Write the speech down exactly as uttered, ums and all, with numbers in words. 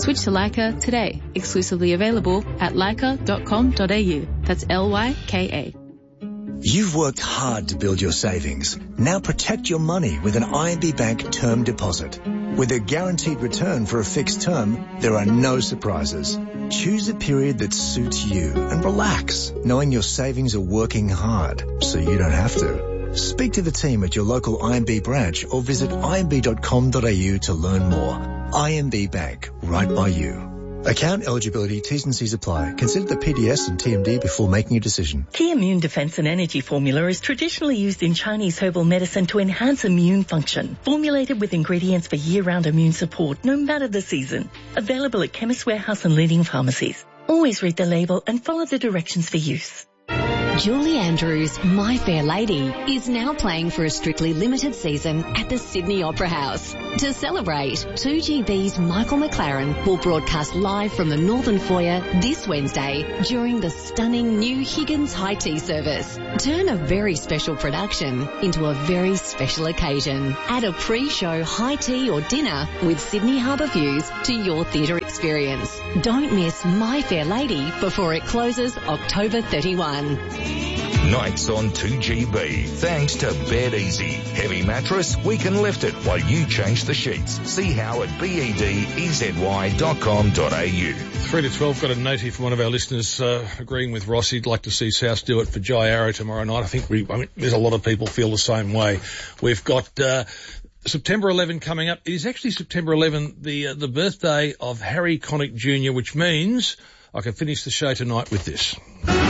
Switch to Leica today. Exclusively available at leica dot com dot a u. That's L Y K A. You've worked hard to build your savings. Now protect your money with an I M B Bank term deposit. With a guaranteed return for a fixed term, there are no surprises. Choose a period that suits you and relax, knowing your savings are working hard, so you don't have to. Speak to the team at your local I M B branch or visit I M B dot com dot a u to learn more. I M B Bank, right by you. Account eligibility, T's and C's apply. Consider the P D S and T M D before making a decision. Key Immune Defense and Energy Formula is traditionally used in Chinese herbal medicine to enhance immune function. Formulated with ingredients for year-round immune support, no matter the season. Available at Chemist Warehouse and leading pharmacies. Always read the label and follow the directions for use. Julie Andrews' My Fair Lady is now playing for a strictly limited season at the Sydney Opera House. To celebrate, two G B's Michael McLaren will broadcast live from the Northern Foyer this Wednesday during the stunning new Higgins High Tea service. Turn a very special production into a very special occasion. Add a pre-show high tea or dinner with Sydney Harbour views to your theatre experience. Don't miss My Fair Lady before it closes October thirty-first. Nights on two G B. Thanks to Bed Easy. Heavy mattress, we can lift it while you change the sheets. See how at B E D E Z Y dot com dot a u. three to twelve, got a note here from one of our listeners uh, agreeing with Ross. He'd like to see South do it for Jai Arrow tomorrow night. I think we, I mean, there's a lot of people feel the same way. We've got uh, September eleventh coming up. It is actually September eleventh, the, uh, the birthday of Harry Connick Junior, which means I can finish the show tonight with this.